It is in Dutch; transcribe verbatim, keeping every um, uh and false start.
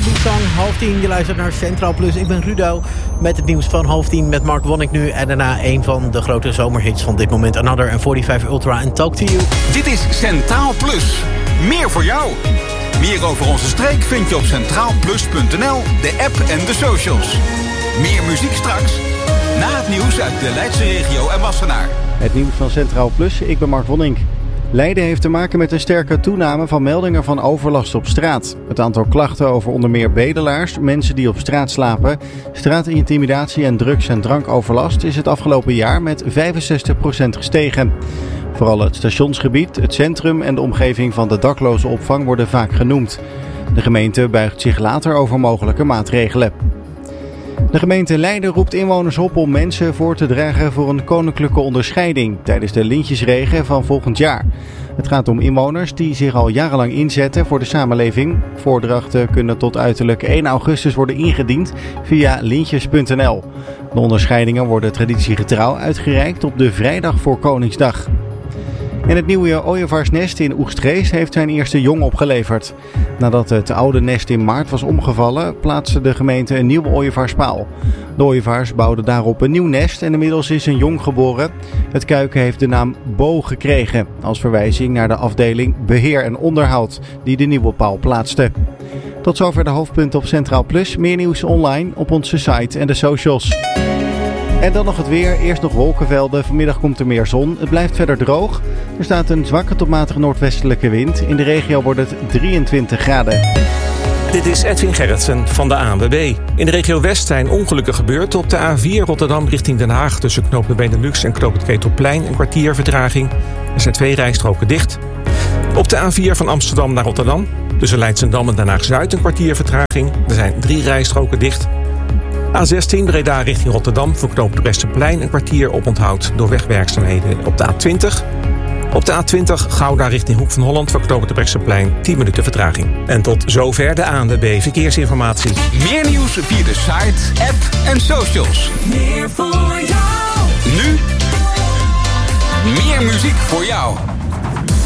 Heartbeat Song, half tien. Je luistert naar Centraal Plus. Ik ben Rudo met het nieuws van half tien met Mark Wonnick nu. En daarna een van de grote zomerhits van dit moment. Another en vijfenveertig Ultra en Talk to You. Dit is Centraal Plus. Meer voor jou. Meer over onze streek vind je op centraal plus punt n l, de app en de socials. Meer muziek straks, na het nieuws uit de Leidse regio en Wassenaar. Het nieuws van Centraal Plus, ik ben Mark Wonnick. Leiden heeft te maken met een sterke toename van meldingen van overlast op straat. Het aantal klachten over onder meer bedelaars, mensen die op straat slapen, straatintimidatie en drugs- en drankoverlast is het afgelopen jaar met vijfenzestig procent gestegen. Vooral het stationsgebied, het centrum en de omgeving van de daklozenopvang worden vaak genoemd. De gemeente buigt zich later over mogelijke maatregelen. De gemeente Leiden roept inwoners op om mensen voor te dragen voor een koninklijke onderscheiding tijdens de Lintjesregen van volgend jaar. Het gaat om inwoners die zich al jarenlang inzetten voor de samenleving. Voordrachten kunnen tot uiterlijk één augustus worden ingediend via lintjes punt n l. De onderscheidingen worden traditiegetrouw uitgereikt op de vrijdag voor Koningsdag. En het nieuwe ooievaarsnest in Oegstgeest heeft zijn eerste jong opgeleverd. Nadat het oude nest in maart was omgevallen, plaatste de gemeente een nieuwe ooievaarspaal. De ooievaars bouwden daarop een nieuw nest en inmiddels is een jong geboren. Het kuiken heeft de naam Bo gekregen, als verwijzing naar de afdeling Beheer en Onderhoud die de nieuwe paal plaatste. Tot zover de hoofdpunten op Centraal Plus. Meer nieuws online op onze site en de socials. En dan nog het weer. Eerst nog wolkenvelden. Vanmiddag komt er meer zon. Het blijft verder droog. Er staat een zwakke tot matige noordwestelijke wind. In de regio wordt het drieëntwintig graden. Dit is Edwin Gerritsen van de A N W B. In de regio West zijn ongelukken gebeurd. Op de A vier Rotterdam richting Den Haag tussen knoop de Benelux en knoop het Ketelplein een kwartier vertraging. Er zijn twee rijstroken dicht. Op de A vier van Amsterdam naar Rotterdam tussen Leidschendam en Den Haag-Zuid een kwartier vertraging. Er zijn drie rijstroken dicht. A zestien Breda richting Rotterdam voor knoop het Westerplein een kwartier oponthoud door wegwerkzaamheden op de A twintig. Op de A twintig Gouda richting Hoek van Holland voor knoop het Brechtseplein tien minuten vertraging. En tot zover de A N W B Verkeersinformatie. Meer nieuws via de site, app en socials. Meer voor jou. Nu meer muziek voor jou.